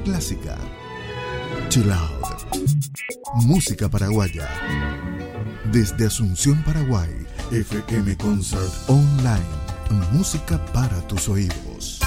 clásica, chill out, música paraguaya. Desde Asunción, Paraguay, FM Concert Online, música para tus oídos.